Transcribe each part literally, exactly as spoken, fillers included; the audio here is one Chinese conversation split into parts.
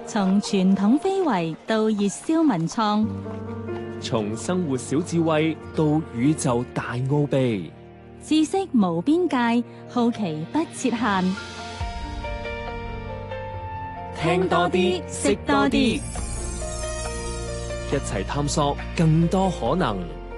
從傳統非遺到熱銷文創， 從生活小智慧到宇宙大奧秘， 知識無邊界，好奇不設限。 聽多啲，識多啲，一齊探索更多可能。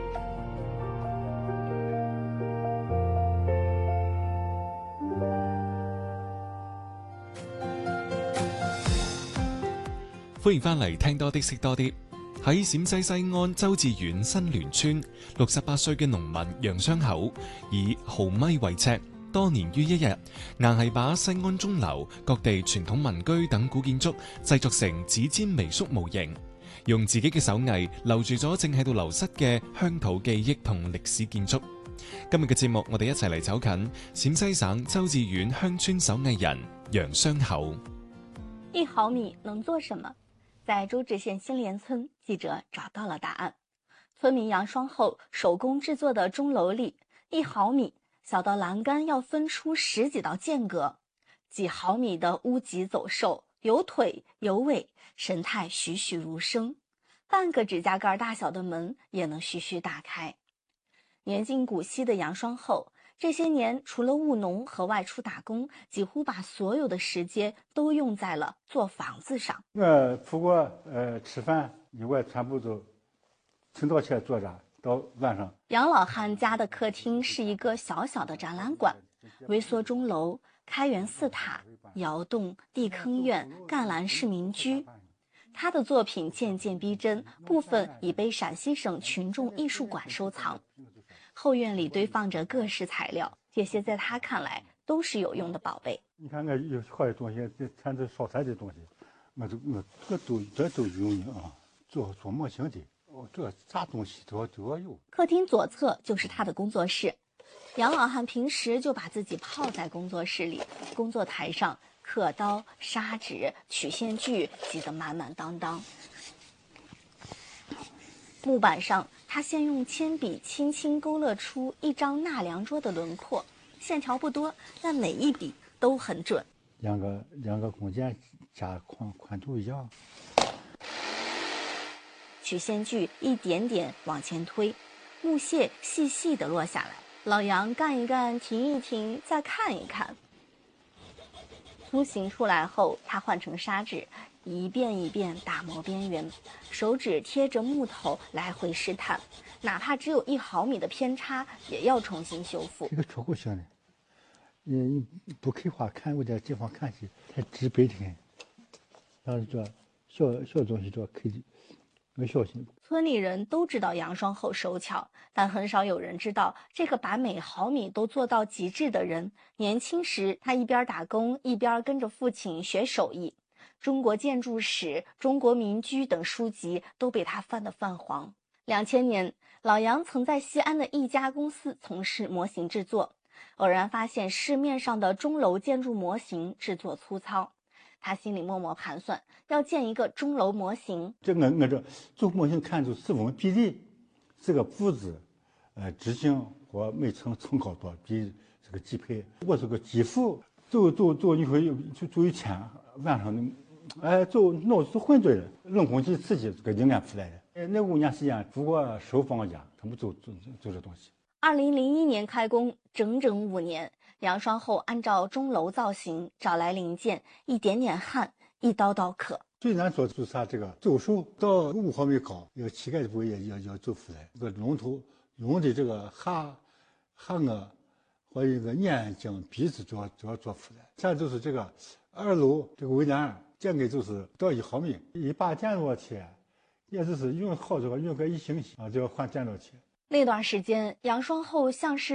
歡迎翻嚟聽多啲識多啲。喺陝西西安周至縣新聯村，六十八歲嘅農民楊雙口以毫米為尺，多年於一日，硬係把西安鐘樓、各地傳統民居等古建築製作成指尖微縮模型，用自己嘅手藝留住咗正喺度流失嘅鄉土記憶同歷史建築。今日嘅節目，我哋一齊嚟走近陝西省周至縣鄉村手藝人楊雙口。 一毫米能做什麼？在周至縣新聯村，記者找到了答案。村民楊雙後手工製作的鐘樓裡，一毫米小到欄杆要分出十幾道間隔，幾毫米的屋脊走獸，有腿有尾，神態栩栩如生。半個指甲蓋大小的門也能徐徐打開。年近古稀的楊雙後，這些年除了務農和外出打工，幾乎把所有的時間都用在了做房子上。 我除過呃吃飯以外，全部都清早起來坐着到晚上。 楊老漢家的客廳是一個小小的展覽館，微縮鐘樓、開元寺塔、窑洞、地坑院、幹欄式民居。他的作品漸漸逼真，部分已被陝西省群眾藝術館收藏。後院裏堆放着各式材料，這些在他看來都是有用的寶貝。 你看我有好的東西，這全是燒菜的東西，我都我這都這都有用啊，做做模型的，哦，這啥東西都要都要有。 客廳左側就是他的工作室，楊老漢平時就把自己泡在工作室裏，工作台上刻刀、砂紙、曲線鋸擠得滿滿當當。木板上，他先用鉛筆輕輕勾勒出一張納涼桌的輪廓，線條不多，但每一筆都很準。 兩個兩個空間加寬寬度一樣。 曲線鋸一點點往前推，木屑細細地落下來。老楊幹一幹，停一停，再看一看。圖形出來後，他換成砂紙，一遍一遍打磨邊緣，手指貼着木頭來回試探，哪怕只有一毫米的偏差，也要重新修復。 這個戳口型的，你不刻畫看我這地方看起太直白點，然後這小小東西做刻的，我小心。 村裏人都知道楊雙後手巧，但很少有人知道這個把每毫米都做到極致的人。年輕時，他一邊打工，一邊跟着父親學手藝。中國建築史、中國民居等書籍都被他翻得泛黃。兩千年，老楊曾在西安的一家公司從事模型製作，偶然發現市面上的鐘樓建築模型製作粗糙，他心裡默默盤算，要建一個鐘樓模型。 這我我這做模型看出四分比例，這個步子，呃，直徑和每層層高多比這個幾倍。我這個幾幅走走走，你會就走一天，晚上的。哎，走腦子混沌了，冷空氣刺激，這個靈感出來的。那五年時間，不過收房價，他們做做做這東西。 二零零一年開工，整整五年，楊雙後按照鐘樓造型找來零件，一點點焊，一刀刀刻。 最難做就是啥這個走手到五毫米高，要膝蓋的部位也要要走出來。這個龍頭用的這個哈哈顎和一個眼睛、鼻子就要就要做出來。再就是這個二樓這個圍欄。間隔就是到一毫米，一把電烙鐵，也就是用好這個用個一星期啊，就要換電烙鐵。 那段時間，楊雙後像是